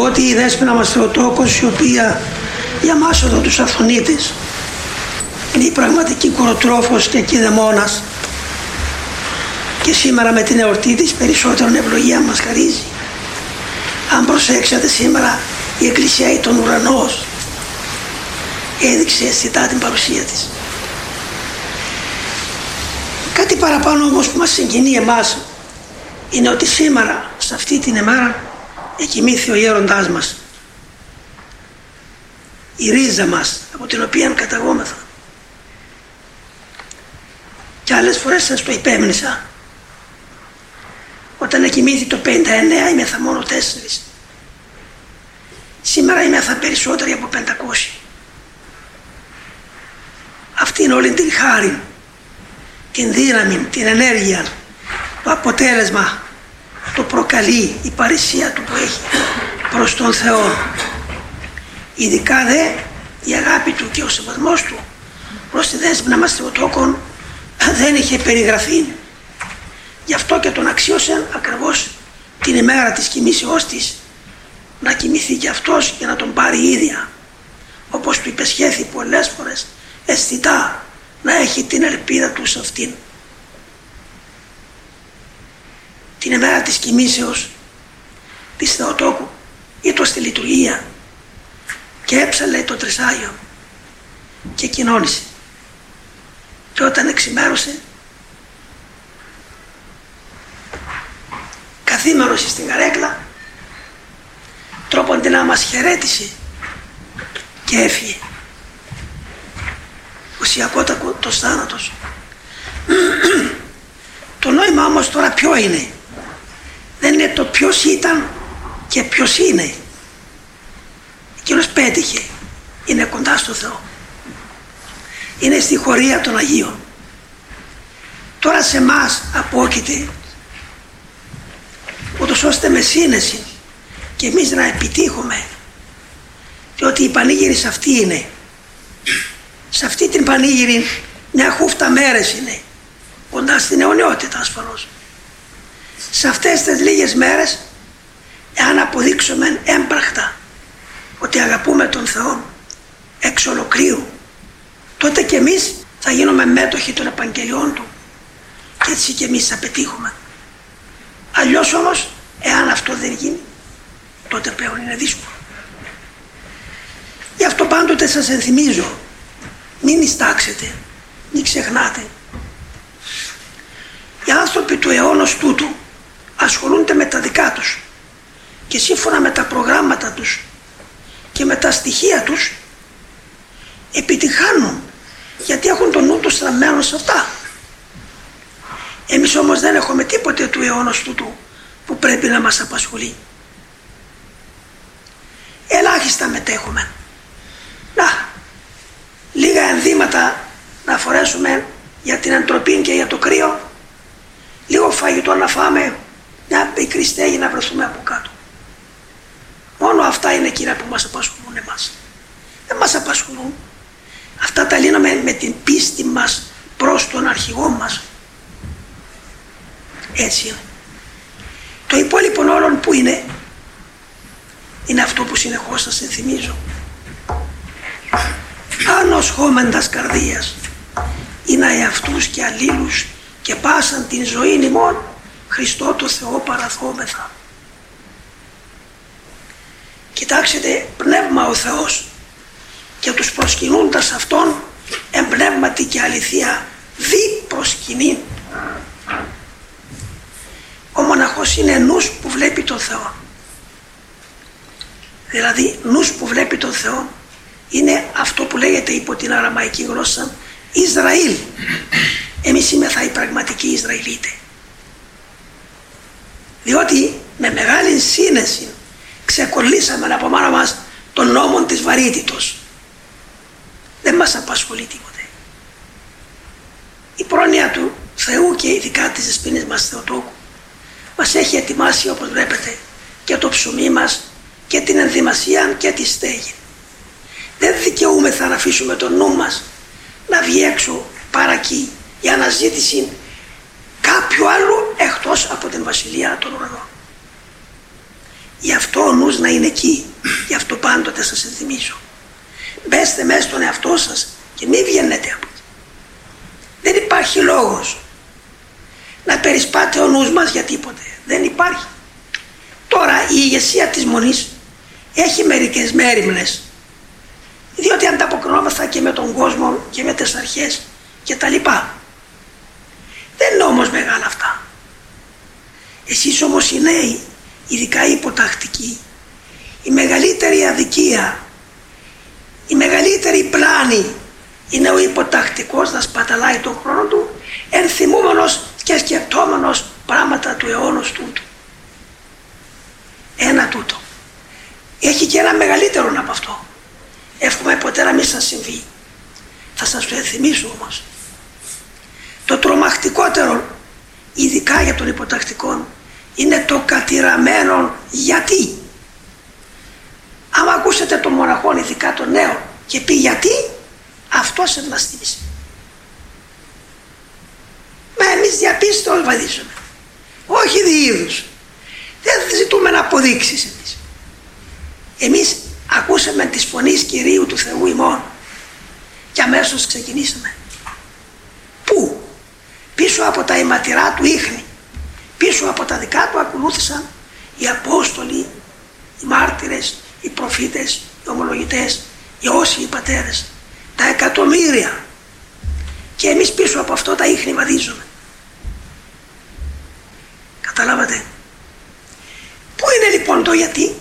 ότι η Δέσποινα μας Θεοτόκος, η οποία για μας εδώ τους Αθωνίτες είναι η πραγματική κοροτρόφος και κηδεμόνας, και σήμερα με την εορτή της περισσότερον ευλογία μας χαρίζει. Αν προσέξατε, σήμερα η Εκκλησία ή τον ουρανός έδειξε αισθητά την παρουσία της. Κάτι παραπάνω όμως που μας συγκινεί εμάς είναι ότι σήμερα, σε αυτή την ημέρα, εκοιμήθη ο γέροντάς μας, η ρίζα μας από την οποία καταγόμεθα. Και άλλες φορές σας το υπέμνησα. Όταν εκοιμήθη το 59 ήμεθα μόνο 4. Σήμερα ήμεθα περισσότεροι από 500. Αυτή είναι όλη την χάρη, την δύναμη, την ενέργεια, το αποτέλεσμα το προκαλεί η παρησία του που έχει προς τον Θεό. Ειδικά δε η αγάπη του και ο σεβασμός του προς τη Δέσποινα μας Θεοτόκον δεν είχε περιγραφεί. Γι' αυτό και τον αξίωσε ακριβώς την ημέρα της κοιμήσεώς της να κοιμηθεί και αυτός και να τον πάρει η ίδια, όπως του υπεσχέθη πολλές φορές αισθητά να έχει την ελπίδα του σε αυτήν. Την ημέρα της κοιμήσεως της Θεοτόκου ήτο στη λειτουργία και έψαλε το Τρισάγιο και κοινώνησε, και όταν εξημέρωσε καθήμενος στην καρέκλα τρόπον να μας χαιρέτησε και έφυγε. Ουσιακότατος θάνατος. Το νόημα όμως τώρα ποιο είναι? Δεν είναι το ποιος ήταν και ποιος είναι. Εκείνος πέτυχε, είναι κοντά στο Θεό, είναι στη χωρία των Αγίων. Τώρα σε εμάς απόκειται ούτως ώστε με σύνεση και εμείς να επιτύχουμε, διότι η πανήγυρη αυτή είναι. Σε αυτή την πανήγυρη μια χούφτα μέρες είναι, κοντά στην αιωνιότητα ασφαλώς. Σε αυτές τις λίγες μέρες, εάν αποδείξουμε έμπρακτα ότι αγαπούμε τον Θεό εξ ολοκλήρου, τότε και εμείς θα γίνουμε μέτοχοι των Επαγγελιών Του και έτσι και εμείς θα πετύχουμε. Αλλιώς όμως, εάν αυτό δεν γίνει, τότε πλέον είναι δύσκολο. Γι' αυτό πάντοτε σας ενθυμίζω, μην ιστάξετε, μην ξεχνάτε. Οι άνθρωποι του αιώνος τούτου ασχολούνται με τα δικά τους και σύμφωνα με τα προγράμματα τους και με τα στοιχεία τους επιτυχάνουν, γιατί έχουν τον νου τους στραμμένο σε αυτά. Εμείς όμως δεν έχουμε τίποτε του αιώνος τούτου που πρέπει να μας απασχολεί. Ελάχιστα μετέχουμε. Να, λίγα ενδύματα να φορέσουμε για την εντροπή και για το κρύο, λίγο φαγητό να φάμε, μια πικρή στέγη να βρεθούμε από κάτω. Μόνο αυτά είναι εκείνα που μας απασχολούν εμάς. Δεν μας απασχολούν. Αυτά τα λύνουμε με την πίστη μας προς τον αρχηγό μας. Έτσι είναι. Το υπόλοιπο όλων που είναι αυτό που συνεχώς σας ενθυμίζω. Ανοσχόμεντας καρδίας είναι εαυτούς και αλλήλους και πάσαν την ζωή ημών Χριστό το Θεό παραθόμεθα. Κοιτάξτε, πνεύμα ο Θεός και τους προσκυνούντας Αυτόν εμπνεύματι και αληθεία δι προσκυνήν. Ο μοναχός είναι νους που βλέπει τον Θεό. Δηλαδή νους που βλέπει τον Θεό είναι αυτό που λέγεται υπό την αραμαϊκή γλώσσα Ισραήλ. Εμείς είμεθα οι πραγματικοί Ισραηλίτες. Διότι με μεγάλη σύνεση ξεκολλήσαμε από πάνω μας τον νόμο της βαρύτητος. Δεν μας απασχολεί τίποτε. Η πρόνοια του Θεού και ειδικά της Δεσποινής μας Θεοτόκου μας έχει ετοιμάσει, όπως βλέπετε, και το ψωμί μας και την ενδυμασία και τη στέγη. Δεν δικαιούμεθα να αφήσουμε τον νου μας να βγει έξω παρακεί για αναζήτηση κάποιου άλλου εκτός από την Βασιλεία των Ουρανών. Γι' αυτό ο νους να είναι εκεί. Γι' αυτό πάντοτε σας ενθυμίζω. Μπέστε μέσα στον εαυτό σας και μην βγαίνετε από εκεί. Δεν υπάρχει λόγος να περισπάτε ο νους μας για τίποτε. Δεν υπάρχει. Τώρα η ηγεσία της Μονής έχει μερικές μέριμνες, διότι ανταποκρινόμαστε και με τον κόσμο και με τις αρχές και τα λοιπά. Δεν είναι όμως μεγάλα αυτά. Εσείς όμως οι νέοι, ειδικά οι υποτακτικοί, η μεγαλύτερη αδικία, η μεγαλύτερη πλάνη είναι ο υποτακτικός να σπαταλάει τον χρόνο του ενθυμούμενος και σκεπτόμενος πράγματα του αιώνος τούτου. Ένα τούτο. Έχει και ένα μεγαλύτερο από αυτό. Εύχομαι ποτέ να μην σας συμβεί. Θα σας το ενθυμίσω όμως. Το τρομακτικότερο, ειδικά για τον υποτακτικό, είναι το κατηραμένο γιατί. Άμα ακούσετε τον μοναχόν, ειδικά τον νέο, και πει γιατί, αυτός ευλαστήμησε. Μα εμείς διαπίστως βαδίσουμε. Όχι διείδους. Δεν ζητούμε να αποδείξεις εμείς. Εμείς ακούσαμε τις φωνής Κυρίου του Θεού ημών και αμέσως ξεκινήσαμε. Πού? Πίσω από τα αιματηρά του ίχνη, πίσω από τα δικά του ακολούθησαν οι Απόστολοι, οι μάρτυρες, οι προφήτες, οι ομολογητές, οι όσοι οι πατέρες, τα εκατομμύρια. Και εμείς πίσω από αυτό τα ίχνη βαδίζουμε. Καταλάβατε? Πού είναι λοιπόν το γιατί?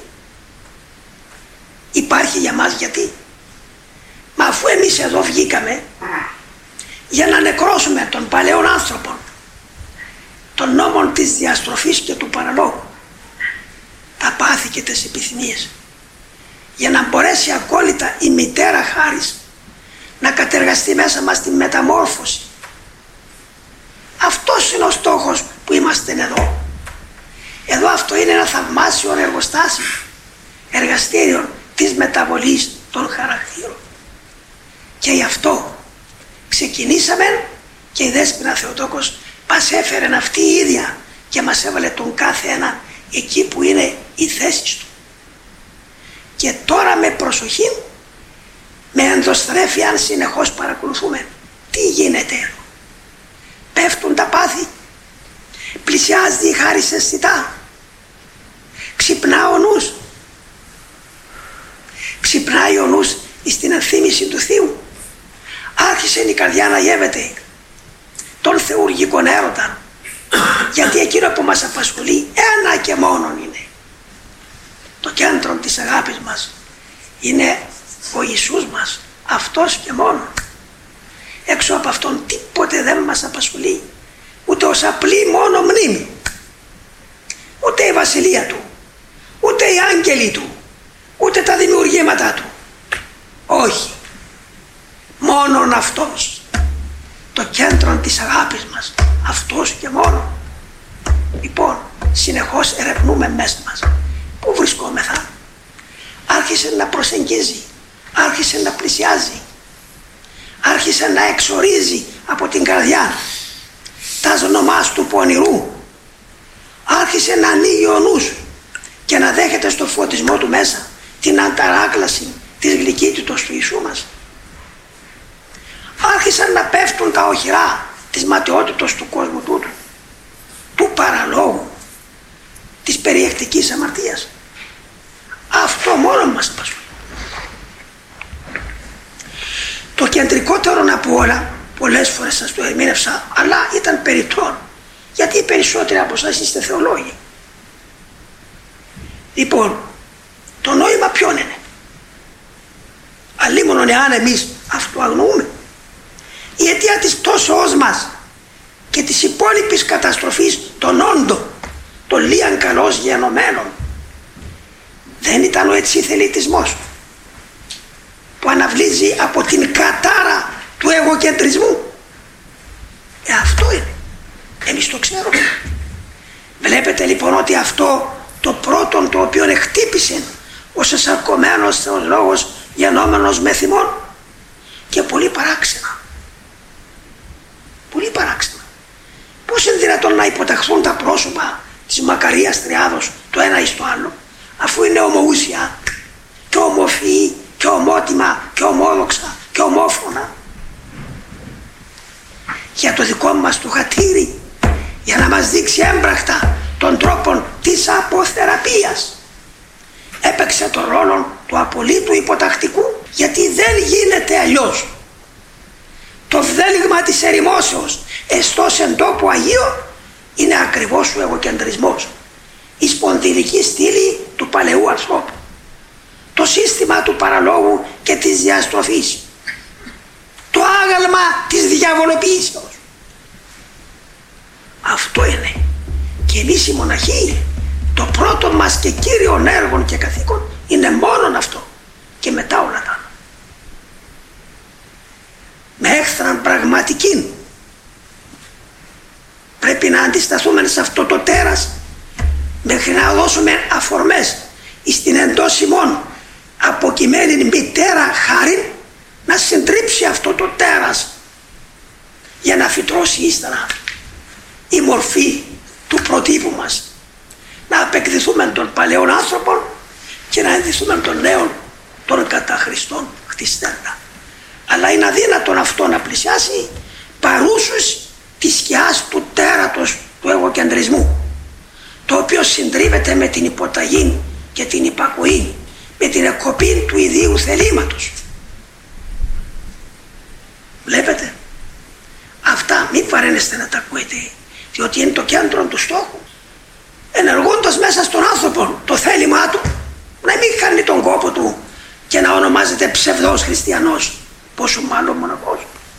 Υπάρχει για μας γιατί? Μα αφού εμείς εδώ βγήκαμε για να νεκρώσουμε τον παλαιόν άνθρωπο, των νόμων της διαστροφής και του παραλόγου, τα πάθη και τις επιθυμίες, για να μπορέσει ακόλυτα η μητέρα χάρις να κατεργαστεί μέσα μας τη μεταμόρφωση. Αυτός είναι ο στόχος που είμαστε εδώ. Εδώ αυτό είναι ένα θαυμάσιο εργοστάσιο, εργαστήριο της μεταβολής των χαρακτήρων. Και γι' αυτό ξεκινήσαμε και η Δέσποινα Θεοτόκος μας έφερε αυτή η ίδια και μας έβαλε τον κάθε ένα εκεί που είναι η θέση του. Και τώρα με προσοχή, με ενδοστρέφεια, αν συνεχώς παρακολουθούμε τι γίνεται εδώ. Πέφτουν τα πάθη, πλησιάζει η χάρις αισθητά, ξυπνά ο νους, ξυπνάει ο νους στην ενθύμηση του Θείου, άρχισε η καρδιά να γεύεται τον θεουργικόν έρωτα, γιατί εκείνο που μας απασχολεί ένα και μόνον είναι. Το κέντρο της αγάπης μας είναι ο Ιησούς μας, αυτός και μόνο. Έξω από αυτόν τίποτε δεν μας απασχολεί, ούτε ως απλή μόνο μνήμη, ούτε η βασιλεία του, ούτε οι άγγελοι του, ούτε τα δημιουργήματα του. Όχι, μόνον αυτός, το κέντρο της αγάπης μας, αυτός και μόνο. Λοιπόν, συνεχώς ερευνούμε μέσα μας πού βρισκόμεθα. Άρχισε να προσεγγίζει, άρχισε να πλησιάζει, άρχισε να εξορίζει από την καρδιά τα ζωνομάς του πονηρού, άρχισε να ανοίγει ο νους και να δέχεται στο φωτισμό του μέσα την ανταράκλαση της γλυκύτητος του Ιησού μας. Άρχισαν να πέφτουν τα οχυρά της ματαιότητος του κόσμου τούτου, του παραλόγου, της περιεκτικής αμαρτίας. Αυτό μόνο μας απασχολεί. Το κεντρικότερο από όλα, πολλές φορές σας το ερμήνευσα, αλλά ήταν περιττό, γιατί οι περισσότεροι από εσάς είστε θεολόγοι. Λοιπόν, το νόημα ποιον είναι? Αλλήμωνον εάν εμείς αυτό αγνοούμε. Η αιτία της πτώσεώς μας και της υπόλοιπης καταστροφής των όντων, των λίαν καλώς γενομένων, δεν ήταν ο ετσιθελιτισμός που αναβλύζει από την κατάρα του εγωκεντρισμού? Αυτό είναι. Εμείς το ξέρουμε. Βλέπετε λοιπόν ότι αυτό το πρώτον το οποίο χτύπησε ως εσαρκωμένος θεολόγος γενόμενος με θυμόν, και πολύ παράξενα. Πολύ παράξενα. Πώς είναι δυνατόν να υποταχθούν τα πρόσωπα της μακαρίας τριάδος το ένα εις το άλλο? για το δικό μας το χατήρι, για να μας δείξει έμπρακτα τον τρόπο της αποθεραπείας. Έπαιξε τον ρόλο του απολύτου υποτακτικού, γιατί δεν γίνεται αλλιώς. Το βδέλιγμα της ερημόσεως εστώς εν τόπο Αγίο είναι ακριβώς ο εγωκεντρισμός, η σπονδυλική στήλη του παλαιού ανθρώπου, το σύστημα του παραλόγου και της διαστροφής, το άγαλμα της διαβολοποίησεως. Αυτό είναι. Και εμείς οι μοναχοί, το πρώτο μας και κύριον έργο και καθήκον είναι μόνον αυτό, και μετά όλα τα άλλα. Με έχθραν πραγματική πρέπει να αντισταθούμε σε αυτό το τέρας, μέχρι να δώσουμε αφορμές στην εντός ημών αποκειμένη μητέρα χάριν να συντρίψει αυτό το τέρας, για να φυτρώσει ύστερα η μορφή του προτύπου μας, να απεκδηθούμε των παλαιών άνθρωπων και να ενδυθούμε των νέων, των κατά Χριστόν χτιστέντα. Αλλά είναι αδύνατον αυτό να πλησιάσει παρούσους της σκιάς του τέρατος του εγωκεντρισμού, το οποίο συντρίβεται με την υποταγή και την υπακοή, με την εκκοπή του ιδίου θελήματος. Βλέπετε, αυτά μην παρένεστε να τα ακούετε, διότι είναι το κέντρο του στόχου. Ενεργώντας μέσα στον άνθρωπο το θέλημά του, να μην χάνει τον κόπο του και να ονομάζεται ψευδός χριστιανός, πόσο μάλλον μοναχός.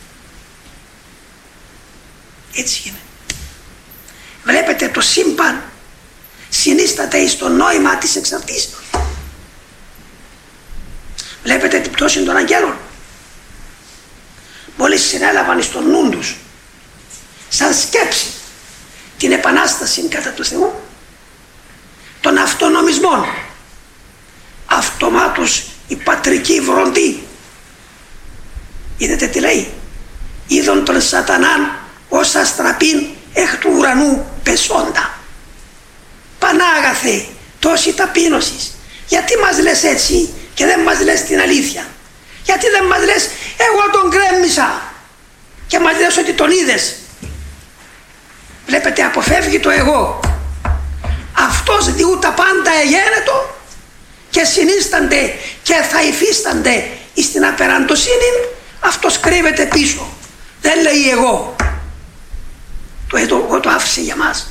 Έτσι είναι. Βλέπετε, το σύμπαν συνίσταται εις το νόημα της εξαρτήσεως. Βλέπετε την πτώση των αγγέλων. Μόλις συνέλαβαν εις τον νου τους σαν σκέψη την επανάσταση κατά του Θεού, των αυτονομισμών, αυτομάτως η πατρική βροντή. Είδατε τι λέει? Είδον τον σατανάν ως αστραπήν εκ του ουρανού πεσόντα. Πανάγαθε, τόση ταπείνωση. Γιατί μας λες έτσι και δεν μας λες την αλήθεια? Γιατί δεν μας λες εγώ τον γκρέμισα και μας λες ότι τον είδες? Βλέπετε, αποφεύγει το εγώ. Αυτός διού τα πάντα εγένετο και συνίστανται και θα υφίστανται εις την απεραντοσύνη, αυτός κρύβεται πίσω. Δεν λέει εγώ. Εγώ το άφησε για μας.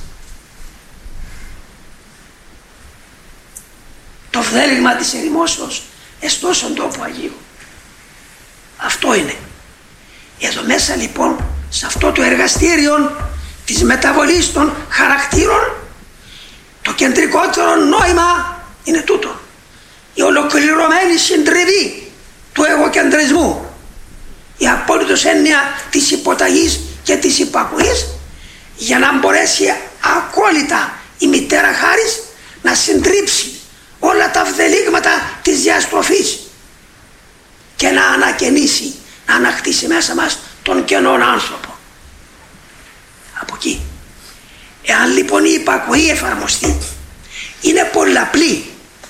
Το βδέλιγμα της ερημόσεως εστώσον τόπο Αγίου. Αυτό είναι. Εδώ μέσα λοιπόν, σε αυτό το εργαστήριο της μεταβολής των χαρακτήρων, το κεντρικότερο νόημα είναι τούτο. Η ολοκληρωμένη συντριβή του εγωκεντρισμού, η απόλυτος έννοια της υποταγής και της υπακοής, για να μπορέσει ακόλυτα η μητέρα χάρις να συντρίψει όλα τα βδελίγματα της διαστροφής και να ανακαινήσει, να ανακτήσει μέσα μας τον κενόν άνθρωπο. Από εκεί. Εάν λοιπόν η υπακοή εφαρμοστεί, είναι πολλαπλή.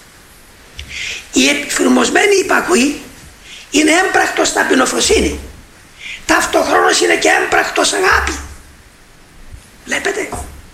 Η εφηρμοσμένη υπακοή είναι έμπρακτος ταπεινοφροσύνη, ταυτοχρόνως είναι και έμπρακτος αγάπη. Βλέπετε,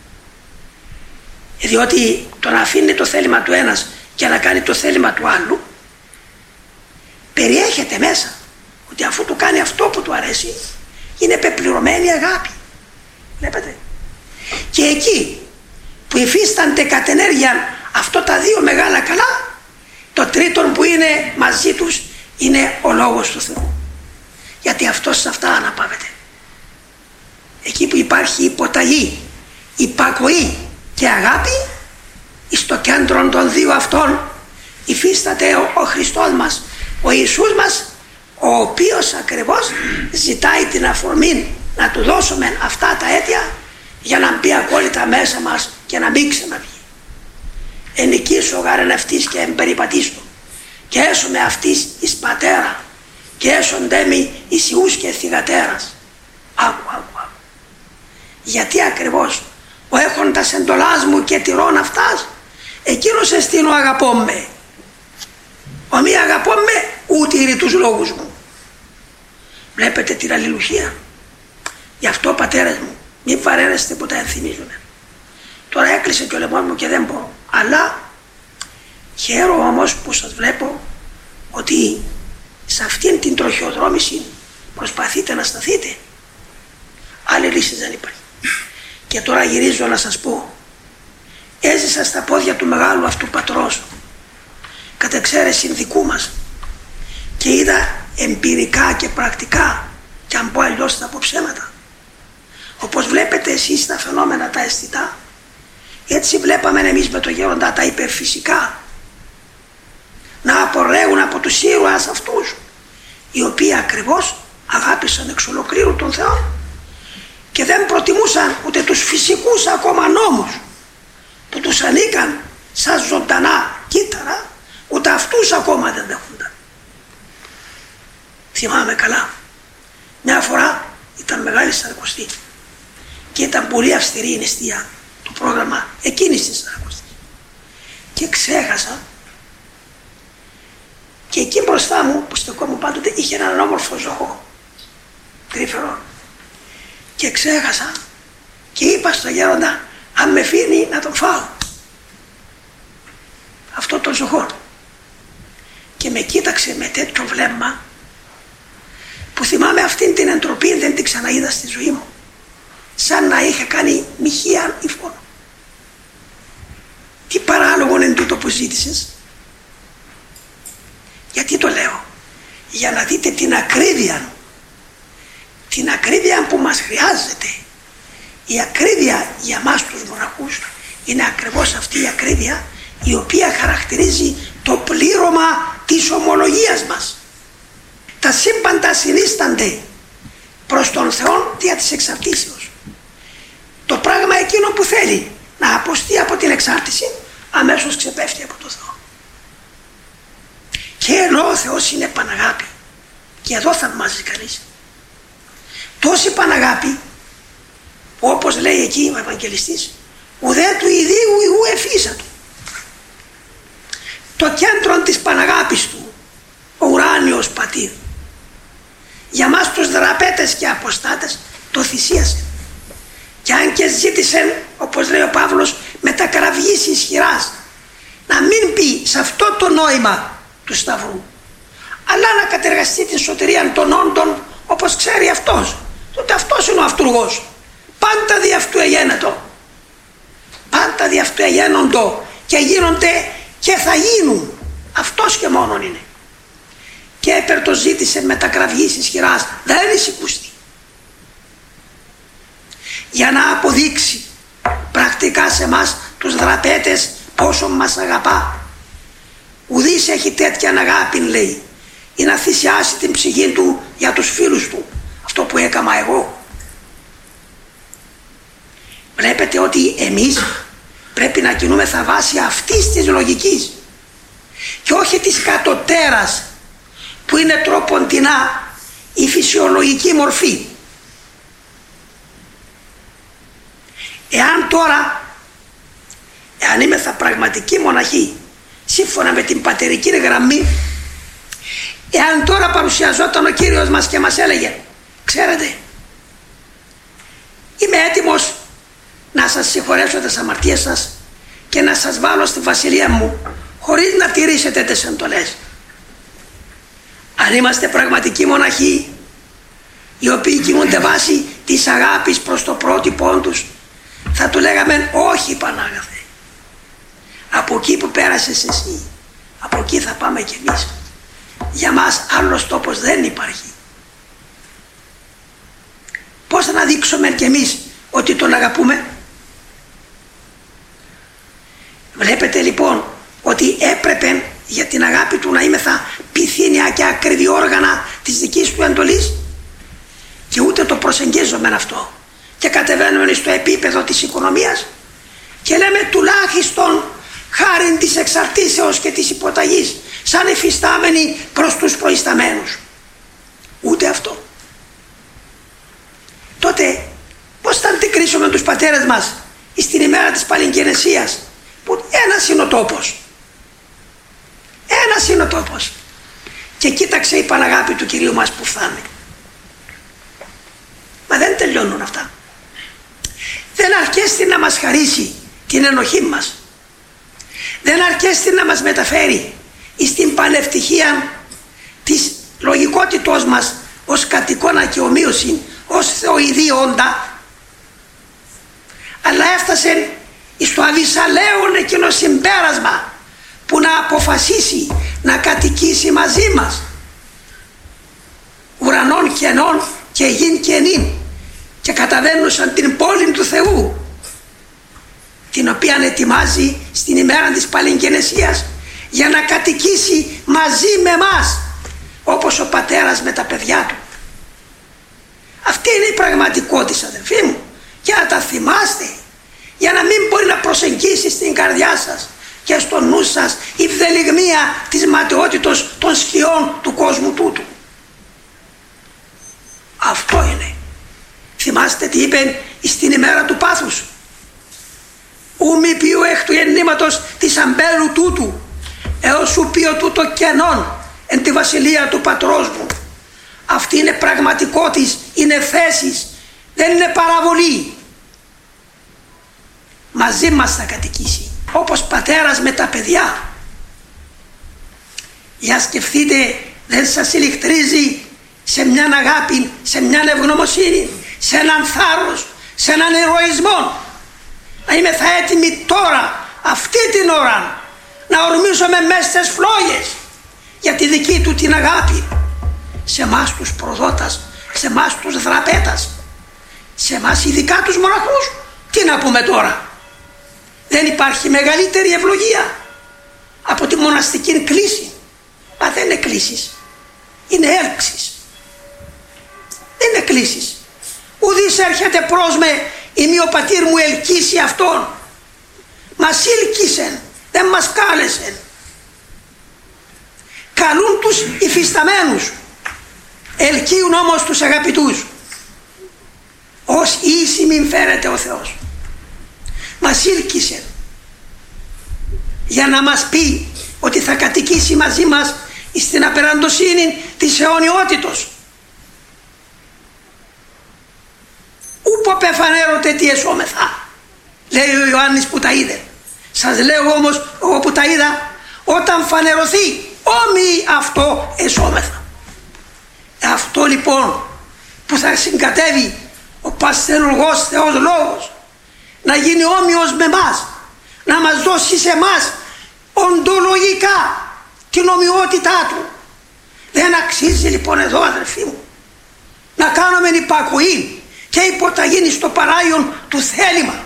διότι το να αφήνει το θέλημα του ένας και να κάνει το θέλημα του άλλου, περιέχεται μέσα ότι αφού του κάνει αυτό που του αρέσει, είναι πεπληρωμένη αγάπη. Βλέπετε, και εκεί που υφίστανται κατ' ενέργεια αυτό τα δύο μεγάλα καλά, το τρίτον που είναι μαζί τους είναι ο λόγος του Θεού, γιατί αυτός σε αυτά αναπαύεται. Εκεί που υπάρχει υποταγή, υπακοή και αγάπη, στο κέντρο των δύο αυτών υφίσταται ο Χριστός μας, ο Ιησούς μας, ο οποίος ακριβώς ζητάει την αφορμή να του δώσουμε αυτά τα αίτια για να μπει ακόλυτα μέσα μας και να μην ξαναβγεί. Ενικήσω γάρεν αυτής και εμπεριπατήστο και έσω με αυτής εις πατέρα και έσονται μη εις ιούς και θυγατέρας. Άκου. Γιατί ακριβώς ο έχοντας εντολάς μου και τηρών αυτάς, εκείνος εστίν ο αγαπώμε. Ο μη αγαπώμε ούτε ήρει τους λόγους μου. Βλέπετε την αλληλουχία. Γι' αυτό, πατέρες μου, μην βαραίνεστε που τα ενθυμίζουν. Τώρα έκλεισε και ο λαιμός μου και δεν μπορώ. Αλλά χαίρομαι όμως που σας βλέπω ότι σε αυτήν την τροχιοδρόμηση προσπαθείτε να σταθείτε. Άλλη λύση δεν υπάρχει. Και τώρα γυρίζω να σας πω, έζησα στα πόδια του μεγάλου αυτού πατρός, κατ' εξαίρεση δικού μας, και είδα εμπειρικά και πρακτικά, και αν πω αλλιώς θα πω ψέματα. Όπως βλέπετε εσείς τα φαινόμενα τα αισθητά, έτσι βλέπαμε εμείς με το γέροντα τα υπερφυσικά να απορρέουν από τους ήρωες αυτούς, οι οποίοι ακριβώς αγάπησαν εξ ολοκλήρου τον Θεό και δεν προτιμούσαν ούτε τους φυσικούς ακόμα νόμους που τους ανήκαν σαν ζωντανά κύτταρα, ούτε αυτούς ακόμα δεν δέχονταν. Θυμάμαι καλά, μια φορά ήταν μεγάλη Σαρακοστή και ήταν πολύ αυστηρή η νηστεία, το πρόγραμμα εκείνης της Σαρακοστής, και ξέχασα, και εκεί μπροστά μου που στεκόμουν πάντοτε είχε έναν όμορφο ζωγό τρυφερό, και ξέχασα και είπα στον γέροντα αν με αφήνει να τον φάω αυτό τον ζωγό, και με κοίταξε με τέτοιο βλέμμα που θυμάμαι αυτήν την εντροπή δεν την ξαναείδα στη ζωή μου, σαν να είχε κάνει μοιχεία υφόνο. Τι παράλογο είναι τούτο που ζήτησες? Γιατί το λέω? Για να δείτε την ακρίβεια που μας χρειάζεται. Η ακρίβεια για μας τους μοναχούς είναι ακριβώς αυτή η ακρίβεια η οποία χαρακτηρίζει το πλήρωμα της ομολογίας μας. Τα σύμπαντα συνίστανται προς τον Θεό δια της εξαρτήσεως. Το πράγμα εκείνο που θέλει να αποστεί από την εξάρτηση αμέσως ξεπέφτει από το Θεό. Και ενώ ο Θεός είναι Παναγάπη, και εδώ θαυμάζει κανείς, τόση Παναγάπη που όπως λέει εκεί ο Ευαγγελιστής, ουδέ του ιδίου ιού εφίσατο. Το κέντρο της Παναγάπης του, ο ουράνιος πατήρ, για μας τους δραπέτες και αποστάτες το θυσίασε. Και αν και ζήτησε, όπως λέει ο Παύλος, με τα κραυγής ισχυράς, να μην πει σε αυτό το νόημα του Σταυρού, αλλά να κατεργαστεί την σωτηρία των όντων όπως ξέρει αυτός, τότε αυτός είναι ο αυτούργος. Πάντα δι' αυτού εγένετο, πάντα δι' αυτού εγένοντο, και γίνονται και θα γίνουν, αυτός και μόνον είναι. Και έπερ το ζήτησε με τα κραυγής ισχυράς, δεν εισηκούστη, για να αποδείξει πρακτικά σε μας τους δραπέτες πόσο μας αγαπά. Ουδής έχει τέτοια αγάπη, λέει, ή να θυσιάσει την ψυχή του για τους φίλους του, αυτό που έκαμα εγώ. Βλέπετε ότι εμείς πρέπει να κινούμεθα βάσει αυτής της λογικής και όχι της κατωτέρας που είναι τροποντινά η φυσιολογική μορφή. Εάν είμεθα πραγματικοί μοναχοί σύμφωνα με την πατερική γραμμή, εάν τώρα παρουσιαζόταν ο Κύριος μας και μας έλεγε, ξέρετε, είμαι έτοιμος να σας συγχωρέσω τις αμαρτίες σας και να σας βάλω στη βασιλεία μου χωρίς να τηρήσετε τις εντολές. Αν είμαστε πραγματικοί μοναχοί, οι οποίοι κινούνται βάσει της αγάπης προς το πρότυπό τους, θα του λέγαμε όχι Πανάγαθε, από εκεί που πέρασες εσύ, από εκεί θα πάμε κι εμείς. Για μας άλλος τόπος δεν υπάρχει. Πώς θα να δείξουμε κι εμείς ότι τον αγαπούμε? Βλέπετε λοιπόν ότι έπρεπε για την αγάπη του να είμεθα πυθύνια και ακριβή όργανα της δικής του εντολής, και ούτε το προσεγγίζουμε αυτό, και κατεβαίνουμε στο επίπεδο της οικονομίας και λέμε τουλάχιστον χάριν της εξαρτήσεως και της υποταγής σαν εφιστάμενοι προς τους προϊσταμένους. Ούτε αυτό. Τότε πώς θα αντικρίσουμε τους πατέρες μας στην ημέρα της παλιγγενεσίας, που ένας είναι ο τόπος, ένας είναι ο τόπος, και κοίταξε η Παναγάπη του Κυρίου μας που φτάνει. Μα δεν τελειώνουν χαρίσει την ενοχή μας. Δεν αρκέστη να μας μεταφέρει στην πανευτυχία της λογικότητός μας ως κατοικώνα και ομοίωση, ως θεοειδή όντα, αλλά έφτασε στο αβυσαλαίον εκείνο συμπέρασμα που να αποφασίσει να κατοικήσει μαζί μας, ουρανών κενών και γην κενήν, και καταβαίνουσαν την πόλη του Θεού, την οποία ετοιμάζει στην ημέρα της παλιγγενεσίας για να κατοικήσει μαζί με μας, όπως ο πατέρας με τα παιδιά του. Αυτή είναι η πραγματικότητα, αδελφοί μου, για να τα θυμάστε, για να μην μπορεί να προσεγγίσει στην καρδιά σας και στο νου σας η βδελιγμία της ματαιότητος των σκιών του κόσμου τούτου. Αυτό είναι. Θυμάστε τι είπε στην ημέρα του πάθους: ου μη ποιου εκ του γεννήματος της αμπέλου τούτου, έως σου πει τούτο κενόν εν τη βασιλεία του πατρός μου. Αυτή είναι πραγματικότης, είναι θέσεις, δεν είναι παραβολή. Μαζί μας θα κατοικήσει, όπως πατέρας με τα παιδιά. Για σκεφτείτε, δεν σας ηλεκτρίζει σε μια αγάπη, σε μια ευγνωμοσύνη, σε έναν θάρρος, σε έναν ηρωισμό, να είμαι θα έτοιμη τώρα, αυτή την ώρα, να ορμήσουμε μέσα στις φλόγες για τη δική του την αγάπη, σε εμάς τους προδότας, σε εμάς τους δραπέτας, σε εμάς ειδικά τους μοναχούς. Τι να πούμε τώρα? Δεν υπάρχει μεγαλύτερη ευλογία από τη μοναστική κλίση. Μα δεν είναι κλίσεις, είναι έλξεις. Δεν είναι κλίσεις. Ουδής έρχεται προς με, ημί ο πατήρ μου ελκύσει αυτόν. Μας ήλκησεν, δεν μας κάλεσεν. Καλούν τους υφισταμένους, ελκύουν όμως τους αγαπητούς. Ως ίση μην φέρεται ο Θεός. Μας ήλκησε για να μας πει ότι θα κατοικήσει μαζί μας στην απεραντοσύνη της αιωνιότητος. Ούπο πεφανέρωτε τι εσώμεθα, λέει ο Ιωάννης που τα είδε. Σας λέω όμως εγώ που τα είδα, όταν φανερωθεί όμοιοι αυτό εσώμεθα. Αυτό λοιπόν που θα συγκατέβει ο πασθενουργός Θεός Λόγος, να γίνει όμοιος με μας, να μας δώσει σε μας οντολογικά την ομοιότητά του. Δεν αξίζει λοιπόν εδώ, αδελφοί μου, να κάνουμε υπακοή και υποταγή στο παράιον του θέλημα.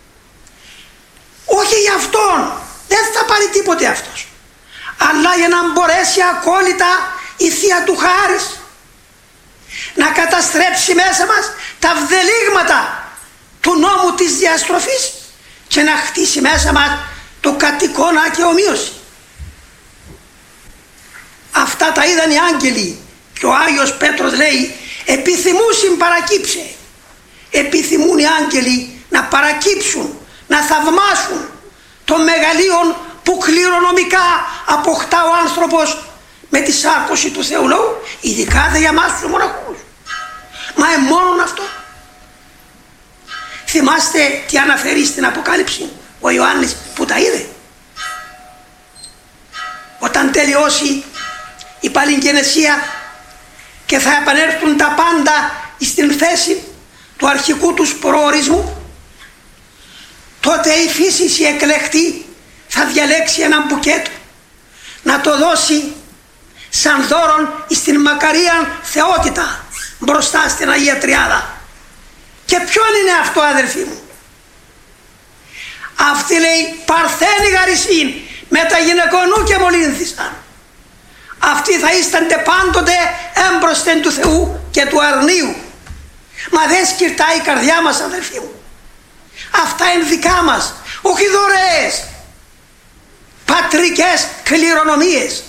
Όχι για αυτόν, δεν θα πάρει τίποτε αυτός, αλλά για να μπορέσει ακόλυτα η Θεία του Χάρις να καταστρέψει μέσα μας τα βδελίγματα του νόμου της διαστροφής και να χτίσει μέσα μας το κατοικώνα και ομοίωση. Αυτά τα είδαν οι άγγελοι και ο Άγιος Πέτρος λέει επιθυμούσιν παρακύψε. Επιθυμούν οι άγγελοι να παρακύψουν, να θαυμάσουν το μεγαλείο που κληρονομικά αποκτά ο άνθρωπος με τη σάρκωση του Θεού Λόγου, ειδικά δε για μας τους μοναχούς. Μα μόνον αυτό. Θυμάστε τι αναφέρει στην Αποκάλυψη ο Ιωάννης που τα είδε. Όταν τελειώσει η παλιγγενεσία και θα επανέλθουν τα πάντα στην θέση του αρχικού τους προορισμού, τότε η φύση η εκλεκτή θα διαλέξει έναν μπουκέτο να το δώσει σαν δώρον στην μακαρία θεότητα μπροστά στην Αγία Τριάδα. Και ποιον είναι αυτό, αδελφοί μου? Αυτή λέει παρθένη γαρισίν με τα γυναικονού και μολύνθησαν. Αυτοί θα ίστανται πάντοτε έμπροσθεν του Θεού και του αρνίου. Μα δεν σκυρτάει η καρδιά μας, αδελφοί μου. Αυτά είναι δικά μας, όχι δωρεές, πατρικές κληρονομίες.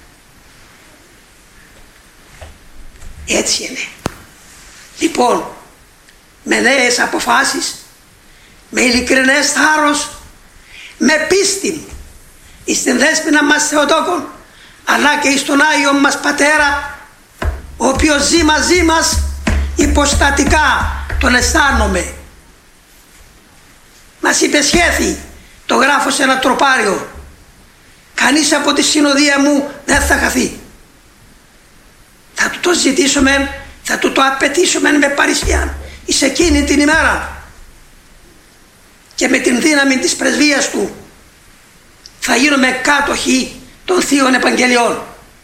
Έτσι είναι. Λοιπόν, με νέες αποφάσεις, με ειλικρινές θάρρος, με πίστη στην Δέσποινα μας Θεοτόκον, αλλά και στον Άγιο μας Πατέρα, ο οποίος ζει μαζί μας, υποστατικά τον αισθάνομαι. μας υπεσχέθη, το γράφω σε ένα τροπάριο, κανείς από τη συνοδεία μου δεν θα χαθεί. Θα του το ζητήσουμε, θα του το απαιτήσουμε με παρησία εις εκείνη την ημέρα και με την δύναμη της πρεσβείας του θα γίνουμε κάτοχοι των Θείων Επαγγελιών.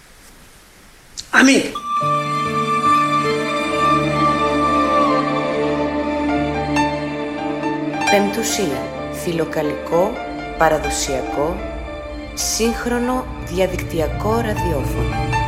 Αμήν. Πεμπτουσία. Φιλοκαλικό, παραδοσιακό, σύγχρονο διαδικτυακό ραδιόφωνο.